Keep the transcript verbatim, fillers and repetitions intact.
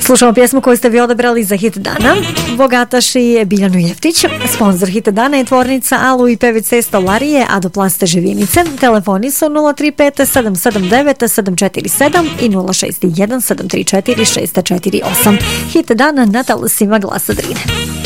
Slušamo pjesmu koju ste vi odabrali za hit dana. Bogataši Biljanu Jeftić. Sponzor hita dana je tvornica Alu i P V C stolarije Adoplaste Živinice. Telefoni su nula tri pet sedam sedam devet sedam četiri sedam i nula šest jedan sedam tri četiri šest četiri osam. Hit dana na talasima Glasa Drine.